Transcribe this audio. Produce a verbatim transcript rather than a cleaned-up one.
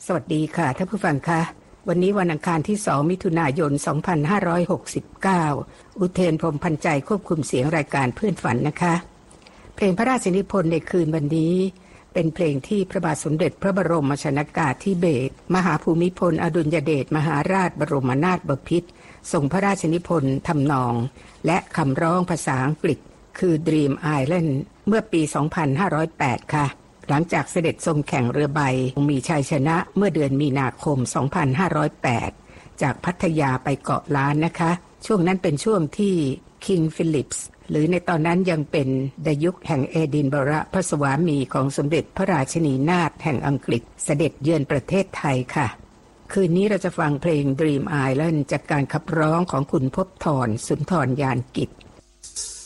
สวัสดีค่ะท่านผู้ฟังคะวันนี้วันอังคารที่สองมิถุนายนสองพันห้าร้อยหกสิบเก้าอุเทนพรหมพันใจควบคุมเสียงรายการเพื่อนฝันนะคะเพลงพระราชนิพนธ์ในคืนวันนี้เป็นเพลงที่พระบาทสมเด็จพระบรมชนกาธิเบศรมหาภูมิพลอดุลยเดชมหาราชบรมนาถบพิตรทรงพระราชนิพนธ์ทำนองและคำร้องภาษาอังกฤษคือ Dream Island เมื่อปี สองพันห้าร้อยแปด ค่ะหลังจากเสด็จทรงแข่งเรือใบมีชัยชนะเมื่อเดือนมีนาคม สองพันห้าร้อยแปด จากพัทยาไปเกาะล้านนะคะช่วงนั้นเป็นช่วงที่คิงฟิลิปส์หรือในตอนนั้นยังเป็นดยุคแห่งเอดินบะระพระสวามีของสมเด็จพระราชินีนาถแห่งอังกฤษเสด็จเยือนประเทศไทยค่ะคืนนี้เราจะฟังเพลง Dream Island จากการขับร้องของคุณภพธร สุนทรยานกิจ